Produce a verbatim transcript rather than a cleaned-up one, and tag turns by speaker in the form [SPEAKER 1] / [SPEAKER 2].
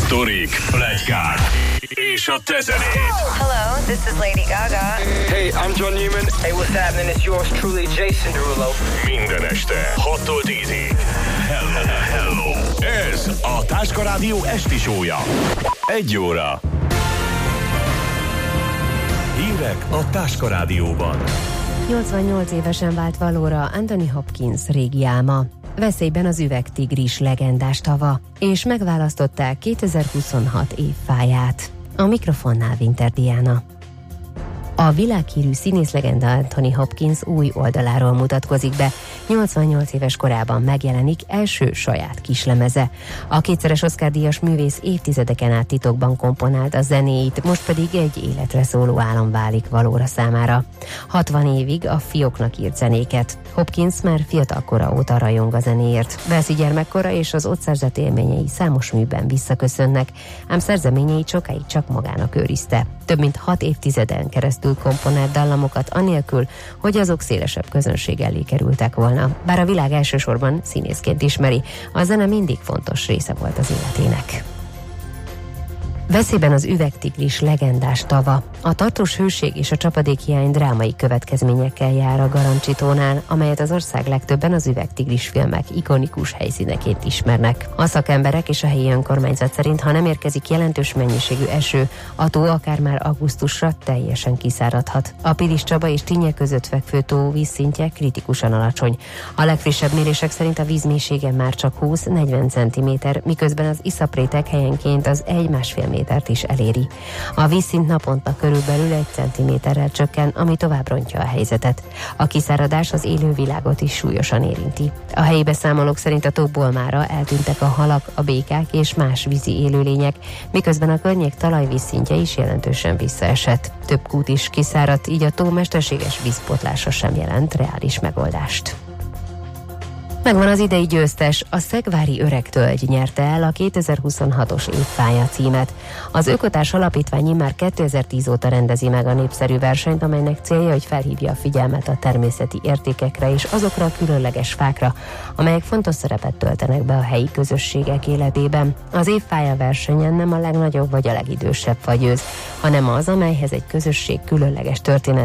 [SPEAKER 1] Sztorik, pletykák és a te zenéd.
[SPEAKER 2] Hello, this is Lady Gaga.
[SPEAKER 3] Hey, I'm John Newman.
[SPEAKER 4] Hey, what's happening? It's yours truly, Jason Derulo.
[SPEAKER 1] Minden este hattól tízig. Hello, hello. Ez a Táska Rádió esti show-ja. Egy óra. Hírek a Táska Rádióban.
[SPEAKER 5] nyolcvannyolc évesen vált valóra Anthony Hopkins régi álma. Veszélyben az üvegtigris legendás tava, és megválasztották kétezer-huszonhat évfáját. A mikrofonnál Winter Diana. A világhírű színészlegenda Anthony Hopkins új oldaláról mutatkozik be. nyolcvannyolc éves korában megjelenik első saját kislemeze. A kétszeres Oscar-díjas művész évtizedeken át titokban komponált a zenéit, most pedig egy életre szóló álom válik valóra számára. hatvan évig a fióknak írt zenéket. Hopkins már fiatalkora óta rajong a zenéért. Velszi gyermekkora és az ott szerzett élményei számos műben visszaköszönnek, ám szerzeményeit sokáig csak magának őrizte. Több mint hat évtizeden keresztül komponált dallamokat anélkül, hogy azok szélesebb közönség elé kerültek volna. Bár a világ elsősorban színészként ismeri, a zene mindig fontos része volt az életének. Veszélyben az üvegtigris legendás tava. A tartós hőség és a csapadékhiány drámai következményekkel jár a Garancsitónál, amelyet az ország legtöbben az üvegtigris filmek ikonikus helyszíneként ismernek. A szakemberek és a helyi önkormányzat szerint, ha nem érkezik jelentős mennyiségű eső, a tó akár már augusztusra teljesen kiszáradhat. A Pilis-Csaba és Tinnye között fekvő tó vízszintje kritikusan alacsony. A legfrissebb mérések szerint a vízmélysége már csak húsz-negyven centiméter, miközben az iszapréteg helyenként az egy-másfél métert is eléri. A vízszint naponta körülbelül egy centiméterrel csökken, ami tovább rontja a helyzetet. A kiszáradás az élővilágot is súlyosan érinti. A helyi beszámolók szerint a tóból mára eltűntek a halak, a békák és más vízi élőlények, miközben a környék talajvízszintje is jelentősen visszaesett. Több kút is kiszáradt, így a tó mesterséges vízpótlása sem jelent reális megoldást. Megvan az idei győztes, a Szegvári Öregtölgy nyerte el a kétezer-huszonhatos évfája címet. Az Ökotárs Alapítvány immár kétezer-tíz óta rendezi meg a népszerű versenyt, amelynek célja, hogy felhívja a figyelmet a természeti értékekre és azokra a különleges fákra, amelyek fontos szerepet töltenek be a helyi közösségek életében. Az évfája versenyen nem a legnagyobb vagy a legidősebb fa győz, hanem az, amelyhez egy közösség különleges történet